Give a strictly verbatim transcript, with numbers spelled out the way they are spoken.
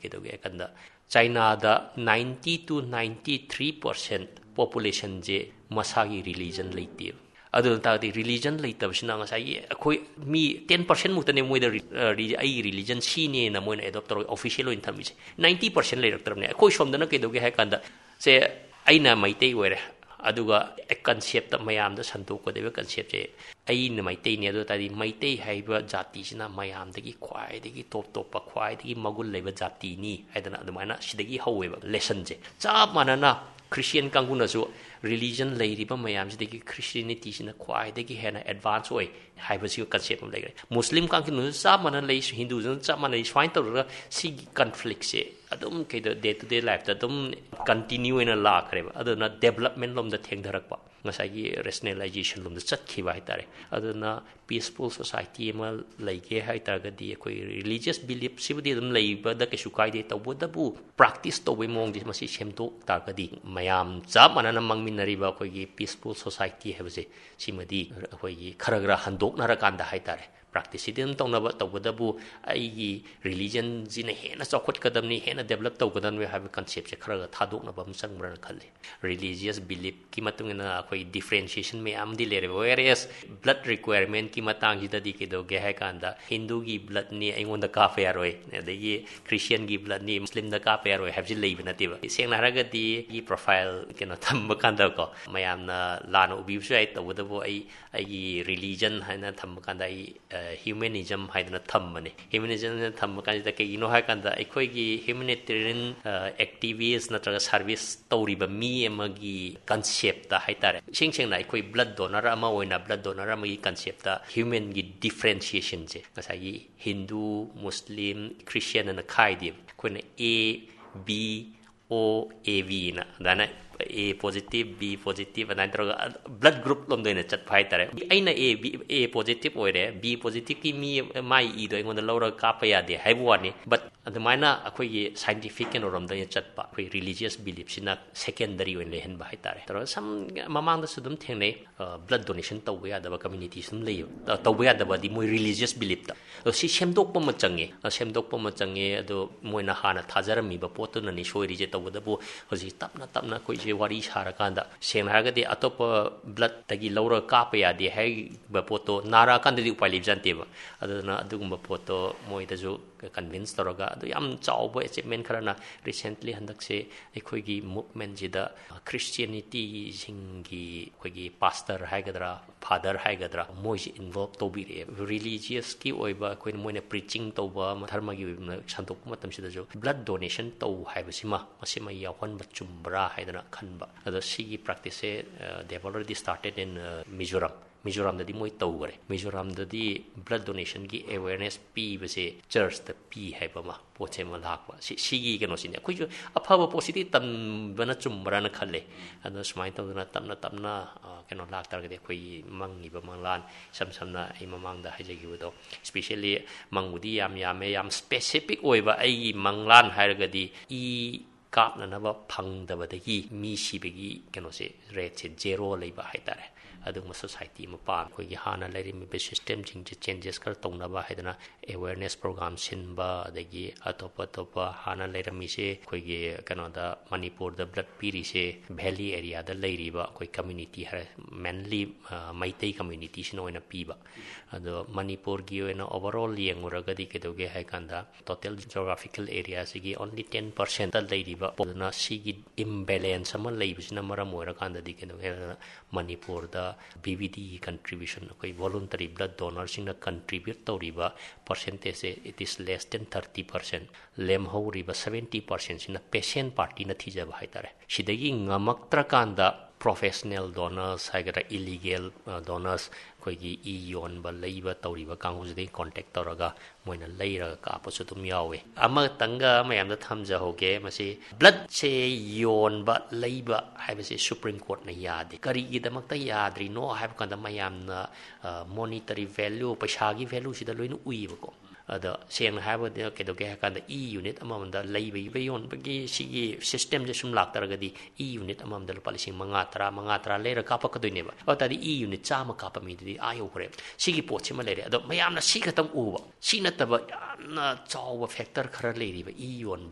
ꯀꯩꯗꯧꯒꯦ ꯀꯥꯟꯗ ꯆꯥꯏꯅꯥꯗ ninety to ninety-three percent ꯄꯣꯄꯨꯂꯦꯁꯟꯁꯦ ꯃꯁꯥꯒꯤ ꯔꯤꯂꯤꯖꯟ ꯂꯩꯇꯦꯕ ꯑꯗꯨꯅ ꯇꯥꯔꯗꯤ ꯔꯤꯂꯤꯖꯟ ꯂꯩꯇꯕꯁꯤꯅ ꯉꯁꯥꯏꯒꯤ ꯑꯩꯈꯣꯏ ꯃꯤ ten percent ꯃꯨꯛꯇꯅꯦ ꯃꯣꯏꯗ ꯑꯩꯒꯤ ꯔꯤꯂꯤꯖꯟ ꯁꯤꯅꯦꯅ ꯃꯣꯏꯅ ꯑꯦꯗꯣꯞ ꯇꯧꯔꯒ ꯑꯣꯐꯤꯁꯤꯌꯦꯜ ꯑꯣꯏꯅ ꯊꯝꯃꯤꯁꯦ ninety percent ꯂꯩꯔꯛꯇ꯭ꯔꯕꯅꯦ ꯑꯩꯈꯣꯏ ꯁꯣꯝꯗꯅ ꯀꯩꯗꯧꯒꯦ ꯍꯥꯏ ꯀꯥꯟꯗ ꯁꯦ ꯑꯩꯅ ꯃꯩꯇꯩ ꯑꯣꯏꯔꯦ ꯑꯗꯨꯒ ꯀꯟꯁꯦꯞꯇ ꯃꯌꯥꯝꯗ ꯁꯟꯗꯣꯛꯀꯗꯕ ꯀꯟꯁꯦꯞꯁꯦ ꯑꯩꯅ ꯃꯩꯇꯩꯅꯦ ꯑꯗꯨ ꯇꯥꯔꯗꯤ ꯃꯩꯇꯩ ꯍꯥꯏꯕ ꯖꯥꯇꯤꯁꯤꯅ ꯃꯌꯥꯝꯗꯒꯤ ꯈ꯭ꯋꯥꯏꯗꯒꯤ ꯇꯣꯞ ꯇꯣꯞꯄ ꯈ꯭ꯋꯥꯏꯗꯒꯤ ꯃꯒꯨꯟ ꯂꯩꯕ ꯖꯥꯇꯤꯅꯤ ꯍꯥꯏꯗꯅ ꯑꯗꯨꯃꯥꯏꯅ ꯁꯤꯗꯒꯤ ꯍꯧꯋꯦꯕ ꯂꯦꯁꯟꯁꯦ ꯆꯞ ꯃꯥꯟꯅꯅ ꯈ꯭ꯔꯤꯁꯇꯤꯌꯟ ꯀꯥꯡꯕꯨꯅꯁꯨ ꯔꯤꯂꯤꯖꯟ ꯂꯩꯔꯤꯕ ꯃꯌꯥꯝꯁꯤꯗꯒꯤ ꯈ꯭ꯔꯤꯁꯇꯤꯌanityꯁꯤꯅ ꯈ꯭ꯋꯥꯏꯗꯒꯤ ꯍꯦꯟꯅ ꯑꯦꯗꯚꯥꯟꯁ ꯑꯣꯏ ꯍꯥꯏꯕꯁꯤꯒ ꯀꯟꯁꯦꯞ ꯑꯃ ꯂꯩꯈ꯭ꯔꯦ ꯃꯨꯁꯂꯤꯝ ꯀꯥꯡꯕꯨꯅꯁꯨ ꯆꯞ ꯃꯥꯟꯅꯅ ꯂꯩ ꯍꯤꯟꯗꯨꯁꯨ ꯆꯞ ꯃꯥꯟꯅꯩ ꯁꯨꯃꯥꯏꯅ ꯇꯧꯔꯒ ꯁꯤꯒꯤ ꯀꯟꯐ꯭ꯂꯤꯛꯁꯦ ꯑꯗꯨꯝ ꯀꯩꯗ ꯗꯦ ꯇꯨ ꯗꯦ ꯂꯥꯏꯐꯇ ꯑꯗꯨꯝ ꯀꯟꯇꯤꯅ꯭ꯌꯨ ꯑꯣꯏꯅ ꯂꯥꯛꯈ꯭ꯔꯦꯕ ꯑꯗꯨꯅ ꯗꯦꯕꯂꯞꯃꯦꯟ ꯂꯣꯝꯗ ꯊꯦꯡꯊꯔꯛꯄ ꯉꯁꯥꯏꯒꯤ ꯔꯦꯁꯅꯦꯂꯥꯏꯖꯦꯁꯟ ꯂꯣꯝꯗ ꯆꯠꯈꯤꯕ ꯍꯥꯏꯇꯥꯔꯦ ꯑꯗꯨꯅ ꯄꯤꯁꯐꯨꯜ ꯁꯣꯁꯥꯏꯇꯤ ꯑꯃ ꯂꯩꯒꯦ ꯍꯥꯏꯇꯥꯔꯒꯗꯤ ꯑꯩꯈꯣꯏ ꯔꯤꯂꯤꯖꯤꯌꯁ ꯕꯤꯂꯤꯞ ꯁꯤꯕꯨꯗꯤ ꯑꯗꯨꯝ ꯂꯩꯕꯗ ꯀꯩꯁꯨ ꯀꯥꯏꯗꯦ ꯇꯧꯕꯇꯕꯨ ꯄ꯭ꯔꯥꯛꯇꯤꯁ ꯇꯧꯕꯒꯤ ꯃꯑꯣꯡꯁꯦ ꯃꯁꯤ ꯁꯦꯝꯗꯣꯛ ꯇꯥꯔꯒꯗꯤ ꯃꯌꯥꯝ ꯆꯞ ꯃꯥꯟꯅꯅ ꯃꯥꯡꯃꯤꯟꯅꯔꯤꯕ ꯑꯩꯈꯣꯏꯒꯤ ꯄꯤꯁꯐꯨꯜ ꯁꯣꯁꯥꯏꯇꯤ ꯍꯥꯏꯕꯁꯦ ꯁꯤꯃꯗꯤ ꯑꯩꯈꯣꯏꯒꯤ ꯈꯔ ꯈꯔ ꯍꯟꯗꯣꯛꯅꯔꯀꯥꯟꯗ ꯍꯥꯏꯇꯥꯔꯦ ꯄ꯭ꯔꯥꯛꯇꯤꯁꯁꯤꯗꯤ ꯑꯗꯨꯝ ꯇꯧꯅꯕ ꯇꯧꯕꯗꯕꯨ ꯑꯩꯒꯤ ꯔꯤꯂꯤꯖꯟꯁꯤꯅ ꯍꯦꯟꯅ ꯆꯥꯎꯈꯠꯀꯗꯕꯅꯤ ꯍꯦꯟꯅ ꯗꯦꯕꯂꯞ ꯇꯧꯒꯗꯕꯅꯤ ꯍꯥꯏꯕ ꯀꯟꯁꯦꯞꯁꯦ ꯈꯔ ꯊꯥꯗꯣꯛꯅꯕ ꯑꯃ ꯆꯪꯕ꯭ꯔꯅ ꯈꯜꯂꯤ ꯔꯤꯂꯤꯖꯤꯌꯁ ꯕꯤꯂꯤꯞꯀꯤ ꯃꯇꯨꯡ ꯏꯟꯅ ꯑꯩꯈꯣꯏ ꯗꯤꯐ꯭ꯔꯦꯟꯁꯤꯌꯦꯁꯟ ꯃꯌꯥꯝꯗꯤ ꯂꯩꯔꯦꯕ ꯋꯦꯔꯦꯁ ꯕ꯭ꯂꯗ ꯔꯤꯀ꯭ꯋꯥꯏꯔꯃꯦꯟꯠꯀꯤ ꯃꯇꯥꯡꯁꯤꯗꯗꯤ ꯀꯩꯗꯧꯒꯦ ꯍꯥꯏ ꯀꯥꯟꯗ ꯍꯤꯟꯗꯨꯒꯤ ꯕ꯭ꯂꯗꯅꯤ ꯑꯩꯉꯣꯟꯗ ꯀꯥꯞꯄ ꯌꯥꯔꯣꯏ ꯑꯗꯒꯤ ꯈ꯭ꯔꯤꯁꯇꯤꯌꯟꯒꯤ ꯕ꯭ꯂꯗꯅꯤ ꯃꯨꯁꯂꯤꯝꯗ ꯀꯥꯞꯄ ꯌꯥꯔꯣꯏ ꯍꯥꯏꯕꯁꯤ ꯂꯩꯕ ꯅꯠꯇꯦꯕ ꯁꯦꯡꯅ ꯍꯥꯏꯔꯒꯗꯤ ꯑꯩꯒꯤ ꯄ꯭ꯔꯣꯐꯥꯏꯜ ꯀꯩꯅꯣ ꯊꯝꯕ ꯀꯥꯟꯗꯀꯣ ꯃꯌꯥꯝꯅ ꯂꯥꯟꯅ ꯎꯕꯤꯕꯁꯨ ꯌꯥꯏ ꯇꯧꯕꯇꯕꯨ ꯑꯩ ꯑꯩꯒꯤ ꯔꯤꯂꯤꯖꯟ ꯍꯥꯏꯅ ꯊꯝꯕ ꯀꯥꯟꯗ ꯑꯩ ꯍ꯭ꯌꯨꯃꯦꯅꯤꯖꯝ ꯍꯥꯏꯗꯅ ꯊꯝꯕꯅꯦ ꯍ꯭ꯌꯨꯃꯦꯅꯤꯖꯝꯅ ꯊꯝꯕ ꯀꯥꯟꯁꯤꯗ ꯀꯩꯒꯤꯅꯣ ꯍꯥꯏ ꯀꯥꯟꯗ ꯑꯩꯈꯣꯏꯒꯤ ꯍ꯭ꯌꯨꯃꯦꯅꯤꯇꯦꯔꯤꯌꯟ ꯑꯦꯛꯇꯤꯚꯤꯁ ꯅꯠꯇ꯭ꯔꯒ ꯁꯥꯔꯚꯤꯁ ꯇꯧꯔꯤꯕ ꯃꯤ ꯑꯃꯒꯤ ꯀꯟꯁꯦꯞꯇ ꯍꯥꯏꯇꯥꯔꯦ ꯏꯁꯦꯡ ꯁꯦꯡꯅ ꯑꯩꯈꯣꯏ ꯕ꯭ꯂꯗ ꯗꯣꯅꯔ ꯑꯃ ꯑꯣꯏꯅ ꯕ꯭ꯂꯗ ꯗꯣꯅꯔ ꯑꯃꯒꯤ ꯀꯟꯁꯦꯞꯇ ꯍ꯭ꯌꯨꯃꯦꯟꯒꯤ ꯗꯤꯐ꯭ꯔꯦꯟꯁꯤꯌꯦꯁꯟꯁꯦ ꯉꯁꯥꯏꯒꯤ ꯍꯤꯟꯗꯨ ꯃꯨꯁꯂꯤꯝ ꯈ꯭ꯔꯤꯁꯇꯤꯌꯟ ꯑꯅ ꯈꯥꯏꯗꯦꯕ ꯑꯩꯈꯣꯏꯅ ꯑꯦ ꯕꯤ ꯑꯣ ꯑꯦ ꯕꯤꯅ ꯑꯗꯨꯃꯥꯏꯅ ꯑꯦ ꯄꯣꯖꯤꯇꯤꯚ ꯕꯤ ꯄꯣꯖꯤꯇꯤꯚ ꯑꯗꯨꯃꯥꯏꯅ ꯇꯧꯔꯒ ꯕ꯭ꯂꯗ ꯒ꯭ꯔꯨꯞ ꯂꯣꯝꯗ ꯑꯣꯏꯅ ꯆꯠꯄ ꯍꯥꯏꯇꯥꯔꯦ ꯑꯩꯅ ꯑꯦ ꯕꯤ ꯑꯦ ꯄꯣꯖꯤꯇꯤꯚ ꯑꯣꯏꯔꯦ ꯕꯤ ꯄꯣꯖꯤꯇꯤꯚꯀꯤ ꯃꯤ ꯃꯥꯏ ꯏꯗꯣ ꯑꯩꯉꯣꯟꯗ ꯂꯧꯔꯒ ꯀꯥꯞꯄ ꯌꯥꯗꯦ ꯍꯥꯏꯕ ꯋꯥꯅꯤ ꯕꯠ ꯑꯗꯨꯃꯥꯏꯅ ꯑꯩꯈꯣꯏꯒꯤ ꯁꯥꯏꯟꯇꯤꯐꯤꯛ ꯀꯩꯅꯣꯔꯣꯝꯗ ꯑꯣꯏꯅ ꯆꯠꯄ ꯑꯩꯈꯣꯏ ꯔꯤꯂꯤꯖꯤꯌꯁ ꯕꯤꯂꯤꯞꯁꯤꯅ ꯁꯦꯀꯦꯟꯗꯔꯤ ꯑꯣꯏꯅ ꯂꯩꯍꯟꯕ ꯍꯥꯏꯇꯥꯔꯦ ꯇꯧꯔꯒ ꯁꯝ ꯃꯃꯥꯡꯗꯁꯨ ꯑꯗꯨꯝ ꯊꯦꯡꯅꯩ ꯕ꯭ꯂꯗ ꯗꯣꯅꯦꯁꯟ ꯇꯧꯕ ꯌꯥꯗꯕ ꯀꯝꯃ꯭ꯌꯨꯅꯤꯇꯤꯁꯨ ꯑꯗꯨꯝ ꯂꯩꯌꯦꯕ ꯇꯧꯕ ꯌꯥꯗꯕꯗꯤ ꯃꯣꯏ ꯔꯤꯂꯤꯖꯤꯌꯁ ꯕꯤꯂꯤꯞꯇ ꯑꯗꯣ ꯁꯤ ꯁꯦꯝꯗꯣꯛꯄ ꯑꯃ ꯆꯪꯉꯦ ꯁꯦꯝꯗꯣꯛꯄ ꯑꯃ ꯆꯪꯉꯦ ꯑꯗꯣ ꯃꯣꯏꯅ ꯍꯥꯟꯅ ꯊꯥꯖꯔꯝꯃꯤꯕ ꯄꯣꯠꯇꯨꯅꯅꯤ ꯁꯣꯏꯔꯤꯁꯦ ꯇꯧꯕꯗꯕꯨ ꯍꯧꯖꯤꯛ ꯇꯞꯅ ꯇꯞꯅ ꯑꯩꯈꯣꯏꯁꯦ ꯋꯥꯔꯤ ꯁꯥꯔꯀꯥꯟꯗ ꯁꯦꯡꯅ ꯍꯥꯏꯔꯒꯗꯤ ꯑꯇꯣꯞꯄ ꯕ꯭ꯂꯗꯇꯒꯤ ꯂꯧꯔꯒ ꯀꯥꯞꯄ ꯌꯥꯗꯦ ꯍꯥꯏꯕ ꯄꯣꯠꯇꯣ ꯅꯥꯔꯛꯑꯀꯥꯟꯗꯗꯤ ꯎꯄꯥꯏ ꯂꯩꯕ ꯅꯠꯇꯦꯕ ꯑꯗꯨꯅ ꯑꯗꯨꯒꯨꯝꯕ ꯄꯣꯠꯇꯣ ꯃꯣꯏꯗꯁꯨ ꯀꯟꯚꯤꯟꯁ ꯇꯧꯔꯒ ꯑꯗꯨ ꯌꯥꯝ ꯆꯥꯎꯕ ꯑꯦꯆꯤꯞꯃꯦꯟ ꯈꯔꯅ ꯔꯤꯁꯦꯟꯠꯂꯤ ꯍꯟꯗꯛꯁꯦ ꯑꯩꯈꯣꯏꯒꯤ ꯃꯨꯚꯃꯦꯟꯁꯤꯗ ꯈ꯭ꯔꯤꯁꯇꯤꯌanityꯁꯤꯡꯒꯤ ꯑꯩꯈꯣꯏꯒꯤ ꯄꯥꯁꯇꯔ ꯍꯥꯏꯒꯗ꯭ꯔꯥ ꯐꯥꯗꯔ ꯍꯥꯏꯒꯗ꯭ꯔꯥ ꯃꯣꯏꯁꯤ ꯏꯟꯚꯣꯜꯞ ꯇꯧꯕꯤꯔꯛꯑꯦ ꯔꯤꯂꯤꯖꯤꯌꯁꯀꯤ ꯑꯣꯏꯕ ꯑꯩꯈꯣꯏꯅ ꯃꯣꯏꯅ ꯄ꯭ꯔꯤꯆꯤꯡ ꯇꯧꯕ ꯙꯔꯃꯒꯤ ꯑꯣꯏꯕ ꯁꯟꯗꯣꯛꯄ ꯃꯇꯝꯁꯤꯗꯁꯨ ꯕ꯭ꯂꯗ ꯗꯣꯅꯦꯁꯟ ꯇꯧ ꯍꯥꯏꯕꯁꯤꯃ ꯃꯁꯤꯃ ꯌꯥꯎꯍꯟꯕ ꯆꯨꯝꯕ꯭ꯔꯥ ꯍꯥꯏꯗꯅ ꯈꯟꯕ ꯑꯗꯣ ꯁꯤꯒꯤ ꯄ꯭ꯔꯥꯛꯇꯤꯁꯁꯦ ꯗꯦ ꯍꯦꯚ ꯑꯣꯜꯔꯦꯗꯤ ꯁ꯭ꯇꯥꯔꯇꯦꯗ ꯏꯟ ꯃꯤꯖꯣꯔꯥꯝ ꯃꯤꯖꯣꯔꯥꯝꯗꯗꯤ ꯃꯣꯏ ꯇꯧꯈꯔꯦ ꯃꯤꯖꯣꯔꯥꯝꯗꯗꯤ ꯕ꯭ꯂꯗ ꯗꯣꯅꯦꯁꯟꯒꯤ ꯑꯦꯋꯦꯔꯅꯦꯁ ꯄꯤꯕꯁꯦ ꯆꯔꯆꯇ ꯄꯤ ꯍꯥꯏꯕ ꯑꯃ ꯄꯣꯠꯁꯦ ꯑꯃ ꯂꯥꯛꯄ ꯁꯤ ꯁꯤꯒꯤ ꯀꯩꯅꯣꯁꯤꯅꯦ ꯑꯩꯈꯣꯏꯁꯨ ꯑꯐꯕ ꯄꯣꯠꯁꯤꯗꯤ ꯇꯝꯕꯅ ꯆꯨꯝꯕ꯭ꯔꯥꯅ ꯈꯜꯂꯦ ꯑꯗꯣ ꯁꯨꯃꯥꯏꯅ ꯇꯧꯗꯅ ꯇꯞꯅ ꯇꯞꯅ ꯀꯩꯅꯣ ꯂꯥꯛꯇꯥꯔꯒꯗꯤ ꯑꯩꯈꯣꯏꯒꯤ ꯃꯪꯉꯤꯕ ꯃꯪꯂꯥꯟ ꯏꯁꯝ ꯁꯝꯅ ꯑꯩ ꯃꯃꯥꯡꯗ ꯍꯥꯏꯖꯈꯤꯕꯗꯣ ꯏꯁꯄꯦꯁꯤꯌꯦꯜꯂꯤ ꯃꯪꯕꯨꯗꯤ ꯌꯥꯝ ꯌꯥꯝꯃꯦ ꯌꯥꯝ ꯁ꯭ꯄꯦꯁꯤꯐꯤꯛ ꯑꯣꯏꯕ ꯑꯩꯒꯤ ꯃꯪꯂꯥꯟ ꯍꯥꯏꯔꯒꯗꯤ ꯏ ꯀꯥꯞꯅꯅꯕ ꯐꯪꯗꯕꯗꯒꯤ ꯃꯤ ꯁꯤꯕꯒꯤ ꯀꯩꯅꯣꯁꯦ ꯔꯦꯠꯁꯦ ꯖꯦꯔꯣ ꯂꯩꯕ ꯍꯥꯏꯇꯥꯔꯦ ꯑꯗꯨꯒꯨꯝꯕ ꯁꯣꯁꯥꯏꯇꯤ ꯑꯃ ꯄꯥꯝꯃꯤ ꯑꯩꯈꯣꯏꯒꯤ ꯍꯥꯟꯅ ꯂꯩꯔꯝꯃꯤꯕ ꯁꯤꯁꯇꯦꯝꯁꯤꯡꯁꯦ ꯆꯦꯟꯖꯦꯁ ꯈꯔ ꯇꯧꯅꯕ ꯍꯥꯏꯗꯅ ꯑꯦꯋꯦꯔꯅꯦꯁ ꯄ꯭ꯔꯣꯒ꯭ꯔꯥꯝ ꯁꯤꯟꯕ ꯑꯗꯒꯤ ꯑꯇꯣꯞ ꯑꯇꯣꯞꯄ ꯍꯥꯟꯅ ꯂꯩꯔꯝꯃꯤꯁꯦ ꯑꯩꯈꯣꯏꯒꯤ ꯀꯩꯅꯣꯗ ꯃꯅꯤꯄꯨꯔꯗ ꯕ꯭ꯂꯗ ꯄꯤꯔꯤꯁꯦ ꯚꯦꯂꯤ ꯑꯦꯔꯤꯌꯥꯗ ꯂꯩꯔꯤꯕ ꯑꯩꯈꯣꯏ ꯀꯝꯃ꯭ꯌꯨꯅꯤꯇꯤ ꯍꯥꯏꯔ ꯃꯦꯟꯂꯤ ꯃꯩꯇꯩ ꯀꯝꯃ꯭ꯌꯨꯅꯤꯇꯤꯁꯤꯅ ꯑꯣꯏꯅ ꯄꯤꯕ ꯑꯗꯣ ꯃꯅꯤꯄꯨꯔꯒꯤ ꯑꯣꯏꯅ ꯑꯣꯚꯔꯑꯣꯜ ꯌꯦꯡꯉꯨꯔꯒꯗꯤ ꯀꯩꯗꯧꯒꯦ ꯍꯥꯏ ꯀꯥꯟꯗ total geographical ꯑꯦꯔꯤꯌꯥꯁꯤꯒꯤ only ten percent ꯂꯩꯔꯤꯕ ꯑꯗꯨꯅ ꯁꯤꯒꯤ ꯏꯝꯕꯦꯂꯦꯟꯁ ꯑꯃ ꯂꯩꯕꯁꯤꯅ ꯃꯔꯝ ꯑꯣꯏꯔꯀꯥꯟꯗꯗꯤ ꯀꯩꯗꯧꯒꯦ ꯍꯥꯏꯗꯅ ꯃꯅꯤꯄꯨꯔꯗ ꯕꯤ ꯕꯤ ꯗꯤꯒꯤ ꯀꯟꯇ꯭ꯔꯤꯕ꯭ꯌꯨꯁꯟ ꯑꯩꯈꯣꯏ ꯚꯣꯂꯨꯟꯇꯔꯤ ꯕ꯭ꯂꯗ ꯗꯣꯅꯔꯁꯤꯡꯅ ꯀꯟꯇ꯭ꯔꯤꯕ꯭ꯌꯨꯠ ꯇꯧꯔꯤꯕ ꯄꯔꯁꯦꯟꯇꯦꯖꯁꯦ it is less than thirty percent ꯂꯦꯝꯍꯧꯔꯤꯕ ꯁꯕꯦꯟꯇꯤ ꯄꯥꯔꯁꯦꯟꯁꯤꯅ ꯄꯦꯁꯦꯟ ꯄꯥꯔꯇꯤꯅ ꯊꯤꯖꯕ ꯍꯥꯏꯇꯥꯔꯦ ꯁꯤꯗꯒꯤ ꯉꯝꯃꯛꯇ꯭ꯔꯀꯥꯟꯗ ꯄ꯭ꯔꯣꯐꯦꯁꯅꯦꯜ ꯗꯣꯅꯔꯁ ꯍꯥꯏꯒꯗ꯭ꯔꯥ ꯏꯂꯤꯒꯦꯜ ꯗꯣꯅꯔꯁ ꯑꯩꯈꯣꯏꯒꯤ ꯏ ꯌꯣꯟꯕ ꯂꯩꯕ ꯇꯧꯔꯤꯕ ꯀꯥꯡꯕꯨꯁꯤꯗꯒꯤ ꯀꯣꯟꯇꯦꯛ ꯇꯧꯔꯒ ꯃꯣꯏꯅ ꯂꯩꯔꯒ ꯀꯥꯞꯄꯁꯨ ꯑꯗꯨꯝ ꯌꯥꯎꯋꯤ ꯑꯃꯇꯪꯒ ꯃꯌꯥꯝꯗ ꯊꯝꯖꯍꯧꯒꯦ ꯃꯁꯤ ꯕ꯭ꯂꯗꯁꯦ ꯌꯣꯟꯕ ꯂꯩꯕ ꯍꯥꯏꯕꯁꯤ ꯁꯨꯄ꯭ꯔꯤꯝ ꯀꯣꯔꯠꯅ ꯌꯥꯗꯦ ꯀꯔꯤꯒꯤꯗꯃꯛꯇ ꯌꯥꯗ꯭ꯔꯤꯅꯣ ꯍꯥꯏꯕ ꯀꯥꯟꯗ ꯃꯌꯥꯝꯅ ꯃꯣꯅꯤꯇꯔꯤ ꯚꯦꯂ꯭ꯌꯨ ꯄꯩꯁꯥꯒꯤ ꯚꯦꯂ꯭ꯌꯨꯁꯤꯗ ꯂꯣꯏꯅ ꯎꯏꯌꯦꯕꯀꯣ ꯑꯗ ꯁꯦꯡꯅ ꯍꯥꯏꯕꯗ ꯀꯩꯗꯧꯒꯦ ꯍꯥꯏ ꯀꯥꯟꯗ ꯏ ꯌꯨꯅꯤꯠ ꯑꯃꯃꯝꯗ ꯂꯩꯕ ꯌꯣꯟꯕꯒꯤ ꯁꯤꯒꯤ ꯁꯤꯁꯇꯦꯝꯁꯦ ꯁꯨꯝ ꯂꯥꯛꯇꯥꯔꯒꯗꯤ ꯏ ꯌꯨꯅꯤꯠ ꯑꯃꯃꯝꯗ ꯂꯨꯄꯥ ꯂꯤꯁꯤꯡ ꯃꯉꯥ ꯇꯔꯥ ꯃꯉꯥ ꯇꯔꯥ ꯂꯩꯔ ꯀꯥꯞꯄꯛꯀꯗꯣꯏꯅꯦꯕ ꯑꯗꯨ ꯇꯥꯔꯗꯤ ꯏ ꯌꯨꯅꯤꯠ ꯆꯥꯝꯃ ꯀꯥꯞꯄ ꯃꯤꯗꯨꯗꯤ ꯑꯥ ꯌꯧꯈ꯭ꯔꯦ ꯁꯤꯒꯤ ꯄꯣꯠꯁꯤꯃ ꯂꯩꯔꯦ ꯑꯗꯣ ꯃꯌꯥꯝꯅ ꯁꯤ ꯈꯛꯇꯪ ꯎꯕ ꯁꯤ ꯅꯠꯇꯕ ꯌꯥꯝꯅ ꯆꯥꯎꯕ ꯐꯦꯛꯇꯔ ꯈꯔ ꯂꯩꯔꯤꯕ ꯏ ꯌꯣꯟꯕ